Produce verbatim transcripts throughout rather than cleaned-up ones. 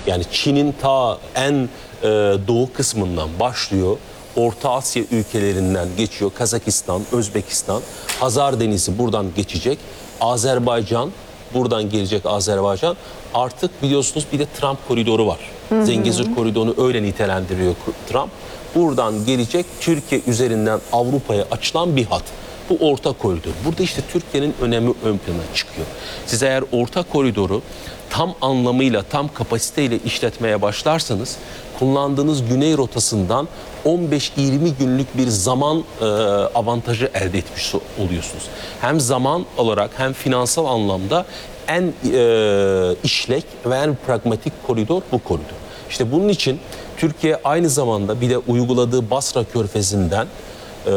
Yani Çin'in ta en e, doğu kısmından başlıyor. Orta Asya ülkelerinden geçiyor. Kazakistan, Özbekistan, Hazar Denizi buradan geçecek. Azerbaycan, buradan gelecek Azerbaycan. Artık biliyorsunuz bir de Trump koridoru var. Hı hı. Zengezur koridorunu öyle nitelendiriyor Trump. Buradan gelecek, Türkiye üzerinden Avrupa'ya açılan bir hat. Bu orta koridor. Burada işte Türkiye'nin önemi ön plana çıkıyor. Siz eğer orta koridoru tam anlamıyla, tam kapasiteyle işletmeye başlarsanız kullandığınız güney rotasından on beş yirmi günlük bir zaman e, avantajı elde etmiş oluyorsunuz. Hem zaman olarak hem finansal anlamda en e, işlek ve en pragmatik koridor bu koridor. İşte bunun için Türkiye aynı zamanda bir de uyguladığı Basra Körfezi'nden e,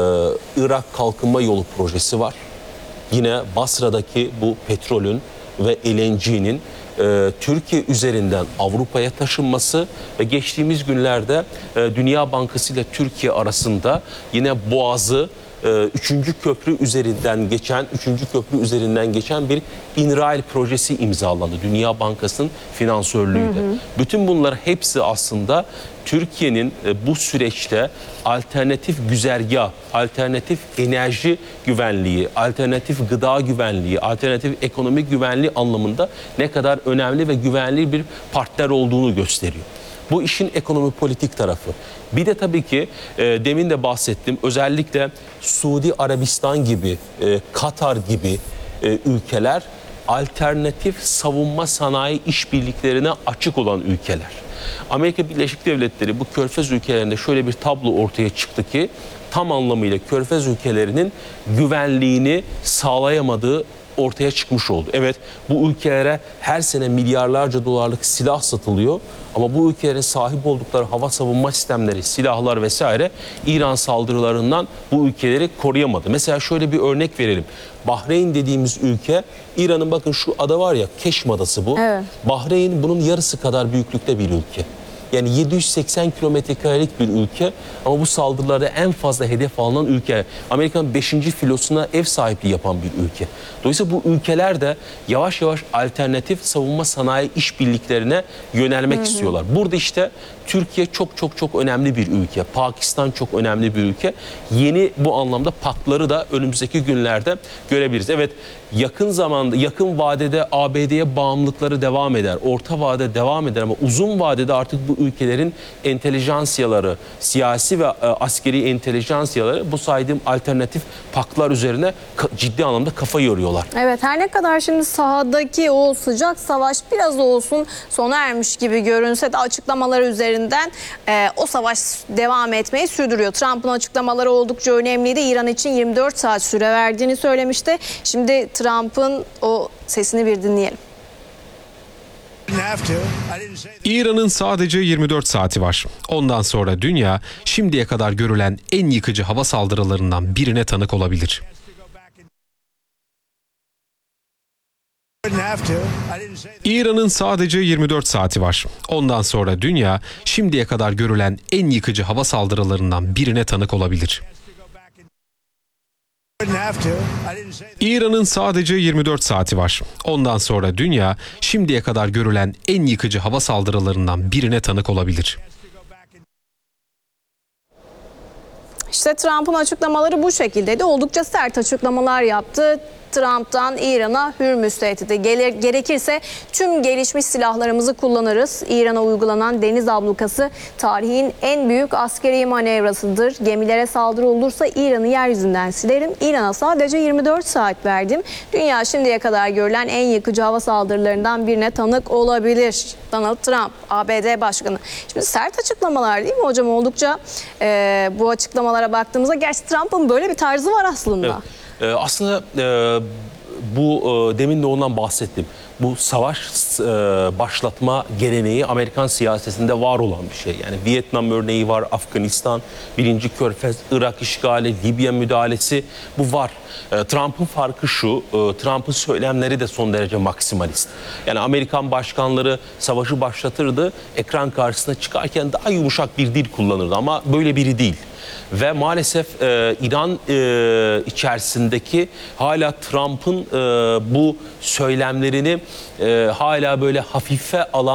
Irak Kalkınma Yolu projesi var. Yine Basra'daki bu petrolün ve L N G'nin e, Türkiye üzerinden Avrupa'ya taşınması ve geçtiğimiz günlerde e, Dünya Bankası ile Türkiye arasında yine Boğaz'ı e, üçüncü köprü üzerinden geçen, üçüncü köprü üzerinden geçen bir İnrail projesi imzalandı. Dünya Bankası'nın finansörlüğüyle. Hı hı. Bütün bunlar hepsi aslında Türkiye'nin bu süreçte alternatif güzergah, alternatif enerji güvenliği, alternatif gıda güvenliği, alternatif ekonomik güvenliği anlamında ne kadar önemli ve güvenli bir partner olduğunu gösteriyor. Bu işin ekonomi politik tarafı. Bir de tabii ki e, demin de bahsettim, özellikle Suudi Arabistan gibi, e, Katar gibi e, ülkeler alternatif savunma sanayi işbirliklerine açık olan ülkeler. Amerika Birleşik Devletleri bu Körfez ülkelerinde şöyle bir tablo ortaya çıktı ki tam anlamıyla Körfez ülkelerinin güvenliğini sağlayamadığı ortaya çıkmış oldu. Evet, bu ülkelere her sene milyarlarca dolarlık silah satılıyor ama bu ülkelerin sahip oldukları hava savunma sistemleri, silahlar vesaire İran saldırılarından bu ülkeleri koruyamadı. Mesela şöyle bir örnek verelim. Bahreyn dediğimiz ülke, İran'ın bakın şu ada var ya, Keşm Adası bu. Evet. Bahreyn bunun yarısı kadar büyüklükte bir ülke. Yani yedi yüz seksen kilometre karelik bir ülke ama bu saldırılarda en fazla hedef alınan ülke. Amerika'nın beşinci filosuna ev sahipliği yapan bir ülke. Dolayısıyla bu ülkeler de yavaş yavaş alternatif savunma sanayi işbirliklerine yönelmek hı hı. istiyorlar. Burada işte Türkiye çok çok çok önemli bir ülke. Pakistan çok önemli bir ülke. Yeni bu anlamda paktları da önümüzdeki günlerde görebiliriz. Evet, yakın zamanda, yakın vadede A B D'ye bağımlılıkları devam eder. Orta vadede devam eder ama uzun vadede artık bu ülkelerin entelijansiyaları, siyasi ve e, askeri entelijansiyaları bu saydığım alternatif paktlar üzerine ciddi anlamda kafa yoruyorlar. Evet, her ne kadar şimdi sahadaki o sıcak savaş biraz olsun sona ermiş gibi görünse de açıklamaları üzerinden e, o savaş devam etmeyi sürdürüyor. Trump'ın açıklamaları oldukça önemliydi. İran için yirmi dört saat süre verdiğini söylemişti. Şimdi Trump'ın o sesini bir dinleyelim. İran'ın sadece yirmi dört saati var. Ondan sonra dünya şimdiye kadar görülen en yıkıcı hava saldırılarından birine tanık olabilir. İran'ın sadece yirmi dört saati var. Ondan sonra dünya şimdiye kadar görülen en yıkıcı hava saldırılarından birine tanık olabilir. İran'ın sadece yirmi dört saati var. Ondan sonra dünya şimdiye kadar görülen en yıkıcı hava saldırılarından birine tanık olabilir. İşte Trump'ın açıklamaları bu şekildeydi. Oldukça sert açıklamalar yaptı. Trump'tan İran'a Hürmüz tehdidi. Gerekirse tüm gelişmiş silahlarımızı kullanırız. İran'a uygulanan deniz ablukası tarihin en büyük askeri manevrasıdır. Gemilere saldırı olursa İran'ı yeryüzünden silerim. İran'a sadece yirmi dört saat verdim. Dünya şimdiye kadar görülen en yıkıcı hava saldırılarından birine tanık olabilir. Donald Trump, A B D Başkanı. Şimdi sert açıklamalar değil mi hocam? Oldukça e, bu açıklamalara baktığımızda gerçi Trump'ın böyle bir tarzı var aslında. Evet. Ee, aslında e, bu e, demin de ondan bahsettim. Bu savaş e, başlatma geleneği Amerikan siyasetinde var olan bir şey. Yani Vietnam örneği var, Afganistan, birinci Körfez, Irak işgali, Libya müdahalesi, bu var. E, Trump'ın farkı şu, e, Trump'ın söylemleri de son derece maksimalist. Yani Amerikan başkanları savaşı başlatırdı, ekran karşısına çıkarken daha yumuşak bir dil kullanırdı ama böyle biri değil. Ve maalesef e, İran e, içerisindeki hala Trump'ın e, bu söylemlerini e, hala böyle hafife alan bir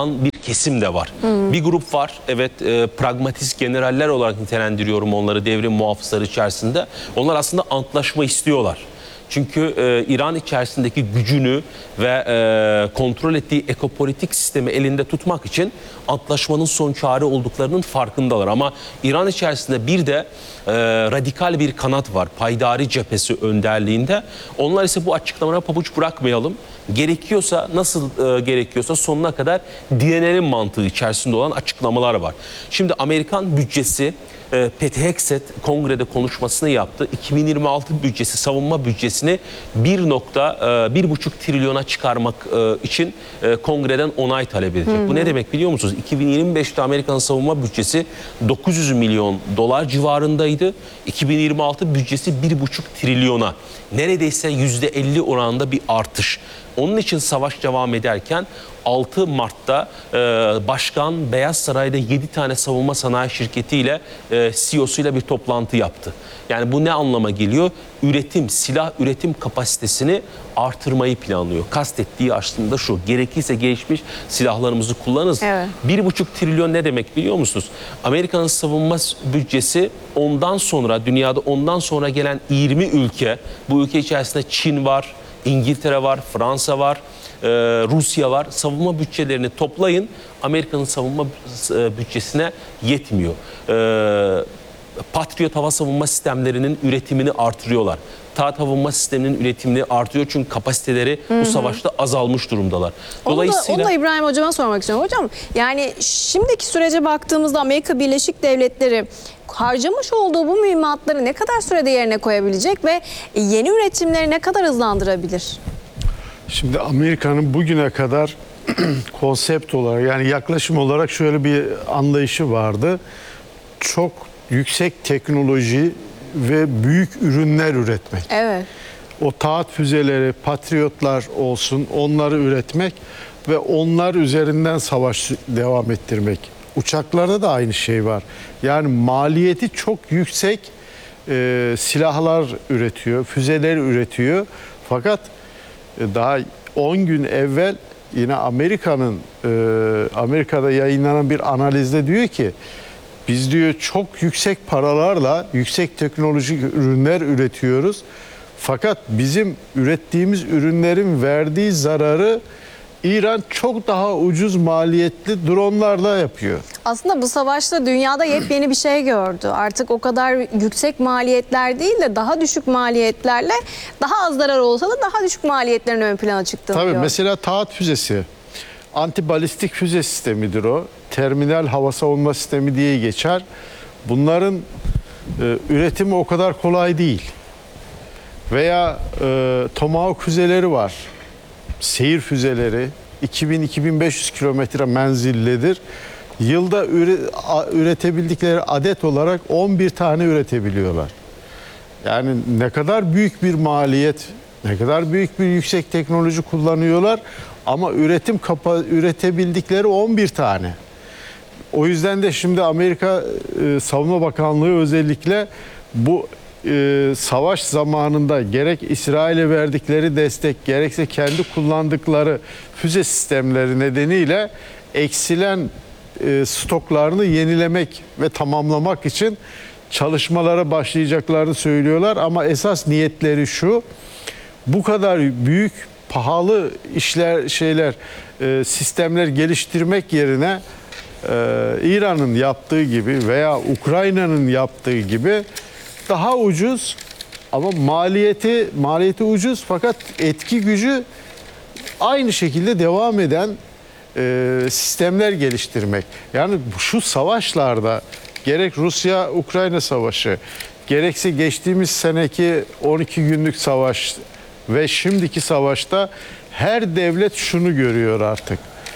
kesim de var. Bir grup var, evet, e, pragmatist generaller olarak nitelendiriyorum onları devrim muhafızları içerisinde. Onlar aslında antlaşma istiyorlar. Çünkü e, İran içerisindeki gücünü ve e, kontrol ettiği ekopolitik sistemi elinde tutmak için antlaşmanın son çare olduklarının farkındalar. Ama İran içerisinde bir de e, radikal bir kanat var. Paydari cephesi önderliğinde. Onlar ise bu açıklamalara pabuç bırakmayalım. Gerekiyorsa, nasıl e, gerekiyorsa sonuna kadar direnelim mantığı içerisinde olan açıklamalar var. Şimdi Amerikan bütçesi, E, Pete Hegseth kongrede konuşmasını yaptı. iki bin yirmi altı bütçesi, savunma bütçesini bir nokta bir buçuk trilyona çıkarmak e, için e, kongreden onay talep edecek. Hı hı. Bu ne demek biliyor musunuz? iki bin yirmi beşte Amerikan savunma bütçesi dokuz yüz milyon dolar civarındaydı. iki bin yirmi altı bütçesi bir buçuk trilyona. Neredeyse yüzde elli oranında bir artış. Onun için savaş devam ederken altı Mart'ta e, Başkan Beyaz Saray'da yedi tane savunma sanayi şirketiyle e, C E O'suyla bir toplantı yaptı. Yani bu ne anlama geliyor? Üretim, silah üretim kapasitesini artırmayı planlıyor. Kastettiği aslında şu: gerekirse gelişmiş silahlarımızı kullanırız. Evet. Bir buçuk trilyon ne demek biliyor musunuz? Amerika'nın savunma bütçesi ondan sonra, dünyada ondan sonra gelen yirmi ülke, bu ülke içerisinde Çin var, İngiltere var, Fransa var, e, Rusya var. Savunma bütçelerini toplayın, Amerika'nın savunma bütçesine yetmiyor. E, Patriot hava savunma sistemlerinin üretimini artırıyorlar. T A T savunma sisteminin üretimini artıyor çünkü kapasiteleri hı hı. bu savaşta azalmış durumdalar. Dolayısıyla... Onu da, onu da İbrahim Hocam'a sormak istiyorum. Hocam, yani şimdiki sürece baktığımızda Amerika Birleşik Devletleri harcamış olduğu bu mühimmatları ne kadar sürede yerine koyabilecek ve yeni üretimleri ne kadar hızlandırabilir? Şimdi Amerika'nın bugüne kadar konsept olarak, yani yaklaşım olarak şöyle bir anlayışı vardı. Çok yüksek teknoloji ve büyük ürünler üretmek. Evet. O T A T füzeleri, Patriotlar olsun, onları üretmek ve onlar üzerinden savaş devam ettirmek. Uçaklarda da aynı şey var. Yani maliyeti çok yüksek e, silahlar üretiyor, füzeler üretiyor. Fakat e, daha on gün evvel yine Amerika'nın e, Amerika'da yayınlanan bir analizde diyor ki, biz diyor çok yüksek paralarla yüksek teknolojik ürünler üretiyoruz. Fakat bizim ürettiğimiz ürünlerin verdiği zararı İran çok daha ucuz maliyetli dronlarla yapıyor. Aslında bu savaşta dünyada yepyeni bir şey gördü. Artık o kadar yüksek maliyetler değil de daha düşük maliyetlerle daha az zarar olsa da daha düşük maliyetlerin ön plana çıktığını Tabii diyor. Mesela T A T füzesi antibalistik füze sistemidir o. Terminal hava savunma sistemi diye geçer. Bunların e, üretimi o kadar kolay değil. Veya e, Tomahawk füzeleri var. Seyir füzeleri iki bin iki bin beş yüz kilometre menzillidir. Yılda üre, a, üretebildikleri adet olarak on bir tane üretebiliyorlar. Yani ne kadar büyük bir maliyet, ne kadar büyük bir yüksek teknoloji kullanıyorlar ama üretim kapa, üretebildikleri on bir tane. O yüzden de şimdi Amerika e, Savunma Bakanlığı özellikle bu e, savaş zamanında gerek İsrail'e verdikleri destek, gerekse kendi kullandıkları füze sistemleri nedeniyle eksilen e, stoklarını yenilemek ve tamamlamak için çalışmalara başlayacaklarını söylüyorlar. Ama esas niyetleri şu: bu kadar büyük, pahalı işler, şeyler, e, sistemler geliştirmek yerine Ee, İran'ın yaptığı gibi veya Ukrayna'nın yaptığı gibi daha ucuz ama maliyeti maliyeti ucuz fakat etki gücü aynı şekilde devam eden e, sistemler geliştirmek. Yani şu savaşlarda gerek Rusya-Ukrayna savaşı, gerekse geçtiğimiz seneki on iki günlük savaş ve şimdiki savaşta her devlet şunu görüyor artık: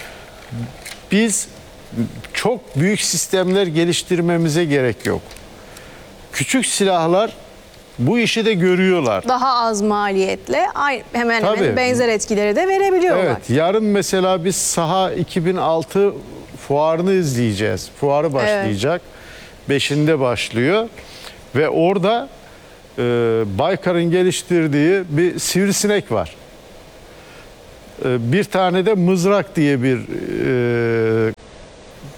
biz çok büyük sistemler geliştirmemize gerek yok. Küçük silahlar bu işi de görüyorlar. Daha az maliyetle hemen Tabii. hemen benzer etkileri de verebiliyorlar. Evet, yarın mesela biz Saha iki bin altı fuarını izleyeceğiz. Fuarı başlayacak. Evet. Beşinde başlıyor. Ve orada e, Baykar'ın geliştirdiği bir sivrisinek var. E, bir tane de mızrak diye bir e,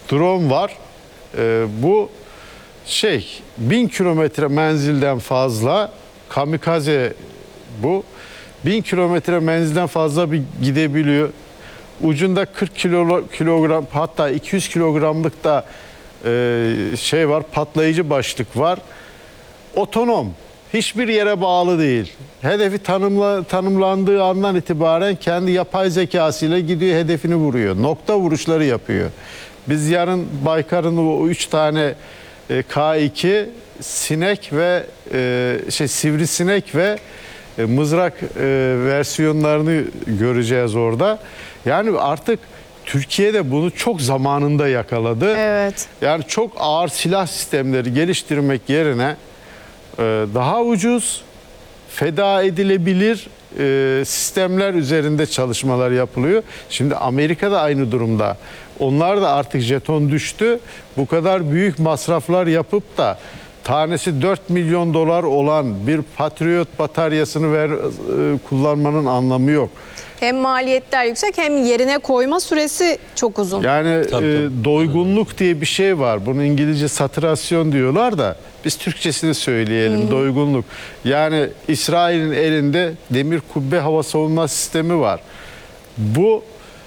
drone var. Ee, bu şey bin kilometre menzilden fazla kamikaze bu. Bin kilometre menzilden fazla bir gidebiliyor. Ucunda kırk kilo, kilogram hatta iki yüz kilogramlık da e, şey var, patlayıcı başlık var. Otonom. Hiçbir yere bağlı değil. Hedefi tanımla, tanımlandığı andan itibaren kendi yapay zekasıyla gidiyor, hedefini vuruyor. Nokta vuruşları yapıyor. Biz yarın Baykar'ın o üç tane e, K iki sinek ve e, şey sivrisinek ve e, mızrak e, versiyonlarını göreceğiz orada. Yani artık Türkiye'de bunu çok zamanında yakaladı. Evet. Yani çok ağır silah sistemleri geliştirmek yerine daha ucuz, feda edilebilir e, sistemler üzerinde çalışmalar yapılıyor. Şimdi Amerika'da aynı durumda. Onlar da artık jeton düştü. Bu kadar büyük masraflar yapıp da tanesi dört milyon dolar olan bir Patriot bataryasını ver, e, kullanmanın anlamı yok. Hem maliyetler yüksek hem yerine koyma süresi çok uzun. Yani Tabii, e, tabii. doygunluk diye bir şey var. Bunu İngilizce saturasyon diyorlar da biz Türkçesini söyleyelim. Hmm. Doygunluk. Yani İsrail'in elinde demir kubbe hava savunma sistemi var. Bu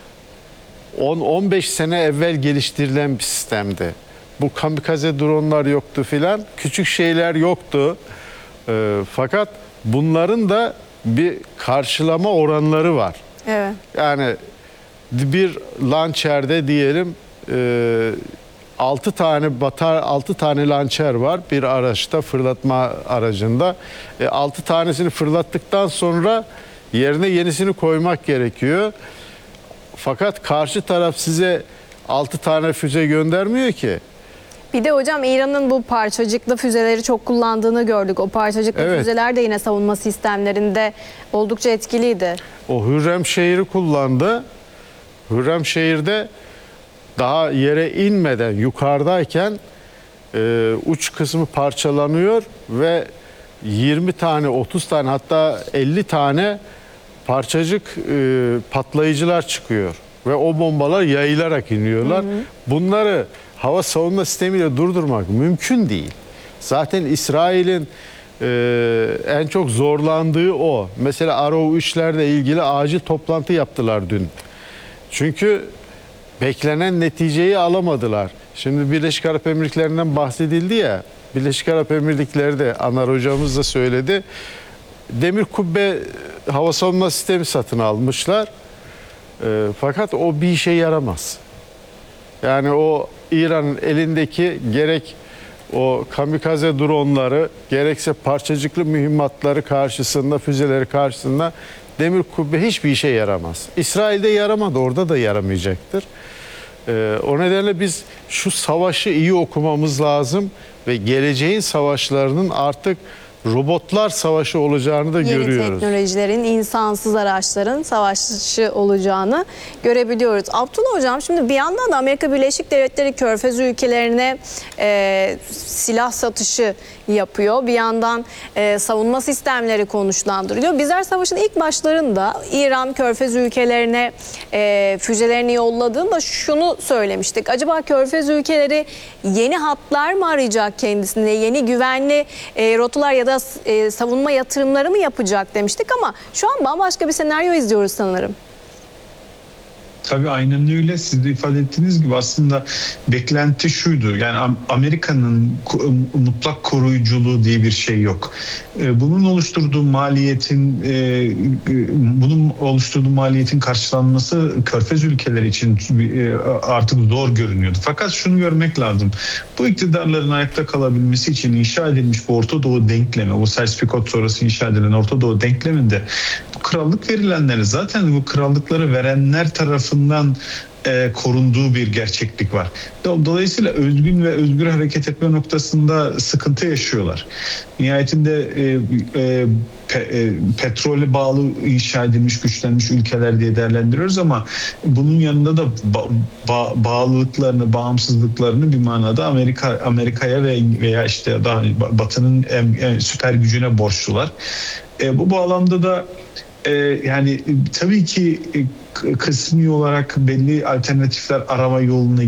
on on beş sene evvel geliştirilen bir sistemdi. Bu kamikaze dronlar yoktu filan. Küçük şeyler yoktu. E, fakat bunların da bir karşılama oranları var. Evet. Yani bir lançerde diyelim altı tane batar altı tane lançer var bir araçta, fırlatma aracında. altı tanesini fırlattıktan sonra yerine yenisini koymak gerekiyor. Fakat karşı taraf size altı tane füze göndermiyor ki. Bir de hocam İran'ın bu parçacıklı füzeleri çok kullandığını gördük. O parçacıklı Evet. füzeler de yine savunma sistemlerinde oldukça etkiliydi. O Hürremşehir'i kullandı. Hürremşehir'de daha yere inmeden yukarıdayken e, uç kısmı parçalanıyor ve yirmi tane, otuz tane hatta elli tane parçacık e, patlayıcılar çıkıyor. Ve o bombalar yayılarak iniyorlar. Hı hı. Bunları hava savunma sistemiyle durdurmak mümkün değil. Zaten İsrail'in e, en çok zorlandığı o. Mesela Arrow üçlerle ilgili acil toplantı yaptılar dün. Çünkü beklenen neticeyi alamadılar. Şimdi Birleşik Arap Emirlikleri'nden bahsedildi ya. Birleşik Arap Emirlikleri de Anar hocamız da söyledi. Demir kubbe hava savunma sistemi satın almışlar. E, fakat o bir işe yaramaz. Yani o İran'ın elindeki gerek o kamikaze dronları gerekse parçacıklı mühimmatları karşısında, füzeleri karşısında demir kubbe hiçbir işe yaramaz. İsrail'de yaramadı, orada da yaramayacaktır. Ee, o nedenle biz şu savaşı iyi okumamız lazım ve geleceğin savaşlarının artık robotlar savaşı olacağını da Yeni görüyoruz. teknolojilerin, insansız araçların savaşı olacağını görebiliyoruz. Abdullah Hocam, şimdi bir yandan da Amerika Birleşik Devletleri Körfez ülkelerine e, silah satışı yapıyor. Bir yandan e, savunma sistemleri konuşlandırılıyor. Bizler savaşın ilk başlarında İran Körfez ülkelerine e, füzelerini yolladığında şunu söylemiştik. Acaba Körfez ülkeleri yeni hatlar mı arayacak kendisine? Yeni güvenli e, rotalar ya da e, savunma yatırımları mı yapacak demiştik ama şu an bambaşka bir senaryo izliyoruz sanırım. Tabii aynen öyle. Siz de ifade ettiğiniz gibi aslında beklenti şuydu. Yani Amerika'nın mutlak koruyuculuğu diye bir şey yok. Bunun oluşturduğu maliyetin bunun oluşturduğu maliyetin karşılanması Körfez ülkeleri için artık zor görünüyordu. Fakat şunu görmek lazım. Bu iktidarların ayakta kalabilmesi için inşa edilmiş bu Orta Doğu denklemi, bu Sykes-Picot sonrası inşa edilen Orta Doğu denkleminde krallık verilenleri, zaten bu krallıkları verenler tarafından e, korunduğu bir gerçeklik var. Dolayısıyla özgün ve özgür hareket etme noktasında sıkıntı yaşıyorlar. Nihayetinde e, e, pe, e, petrole bağlı inşa edilmiş, güçlenmiş ülkeler diye değerlendiriyoruz ama bunun yanında da ba, ba, bağlılıklarını, bağımsızlıklarını bir manada Amerika Amerika'ya ve veya işte daha Batı'nın en, en süper gücüne borçlular. E, bu bağlamda da Ee, yani tabii ki kısmi olarak belli alternatifler arama yoluna